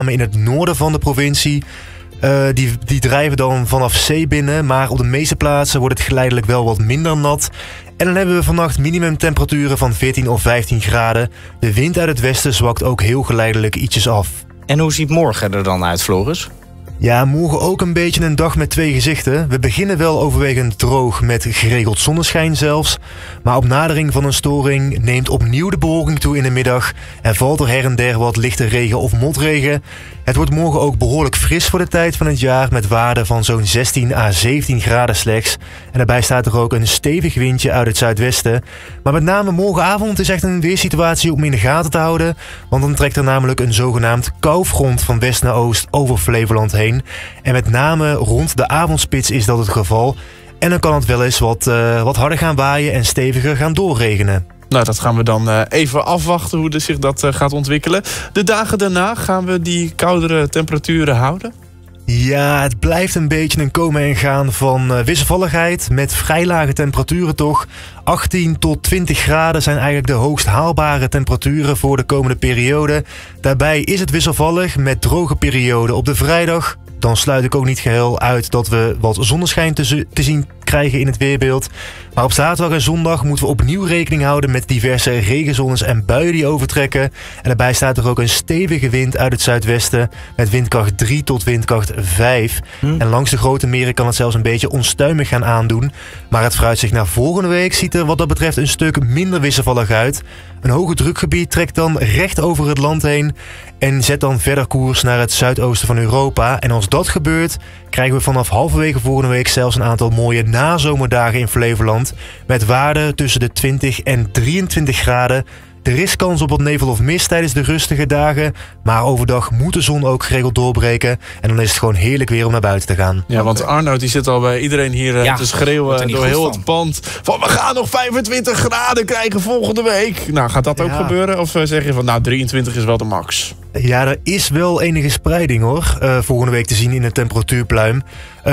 in het noorden van de provincie. Die drijven dan vanaf zee binnen, maar op de meeste plaatsen wordt het geleidelijk wel wat minder nat. En dan hebben we vannacht minimumtemperaturen van 14 of 15 graden. De wind uit het westen zwakt ook heel geleidelijk ietsjes af. En hoe ziet morgen er dan uit, Floris? Ja, morgen ook een beetje een dag met twee gezichten. We beginnen wel overwegend droog met geregeld zonneschijn zelfs. Maar op nadering van een storing neemt opnieuw de bewolking toe in de middag en valt er her en der wat lichte regen of motregen. Het wordt morgen ook behoorlijk fris voor de tijd van het jaar met waarden van zo'n 16 à 17 graden slechts. En daarbij staat er ook een stevig windje uit het zuidwesten. Maar met name morgenavond is echt een weersituatie om in de gaten te houden. Want dan trekt er namelijk een zogenaamd koufront van west naar oost over Flevoland heen. En met name rond de avondspits is dat het geval. En dan kan het wel eens wat harder gaan waaien en steviger gaan doorregenen. Nou, dat gaan we dan even afwachten hoe zich dat gaat ontwikkelen. De dagen daarna gaan we die koudere temperaturen houden? Ja, het blijft een beetje een komen en gaan van wisselvalligheid met vrij lage temperaturen toch. 18 tot 20 graden zijn eigenlijk de hoogst haalbare temperaturen voor de komende periode. Daarbij is het wisselvallig met droge perioden op de vrijdag. Dan sluit ik ook niet geheel uit dat we wat zonneschijn te zien krijgen in het weerbeeld. Maar op zaterdag en zondag moeten we opnieuw rekening houden met diverse regenzones en buien die overtrekken. En daarbij staat er ook een stevige wind uit het zuidwesten met windkracht 3 tot windkracht 5. En langs de grote meren kan het zelfs een beetje onstuimig gaan aandoen. Maar het vooruitzicht naar volgende week ziet er wat dat betreft een stuk minder wisselvallig uit. Een hoge drukgebied trekt dan recht over het land heen en zet dan verder koers naar het zuidoosten van Europa. En als dat gebeurt, krijgen we vanaf halverwege volgende week zelfs een aantal mooie nazomerdagen in Flevoland. Met waarden tussen de 20 en 23 graden. Er is kans op wat nevel of mist tijdens de rustige dagen. Maar overdag moet de zon ook geregeld doorbreken. En dan is het gewoon heerlijk weer om naar buiten te gaan. Ja, want Arnoud die zit al bij iedereen hier te schreeuwen door heel het pand. Van we gaan nog 25 graden krijgen volgende week. Nou, gaat dat ook gebeuren? Of zeg je van nou 23 is wel de max? Ja, er is wel enige spreiding hoor. Volgende week te zien in de temperatuurpluim.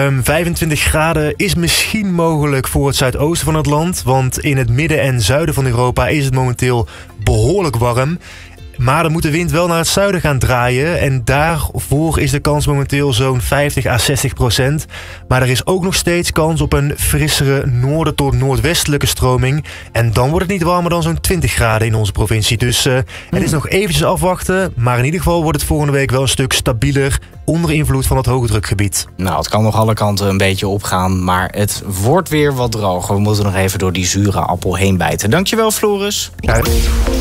25 graden is misschien mogelijk voor het zuidoosten van het land. Want in het midden en zuiden van Europa is het momenteel behoorlijk warm. Maar dan moet de wind wel naar het zuiden gaan draaien. En daarvoor is de kans momenteel zo'n 50 à 60%. Maar er is ook nog steeds kans op een frissere noorden tot noordwestelijke stroming. En dan wordt het niet warmer dan zo'n 20 graden in onze provincie. Dus het is nog eventjes afwachten. Maar in ieder geval wordt het volgende week wel een stuk stabieler onder invloed van het hoogdrukgebied. Nou, het kan nog alle kanten een beetje opgaan. Maar het wordt weer wat droger. We moeten nog even door die zure appel heen bijten. Dankjewel, Floris. Ja.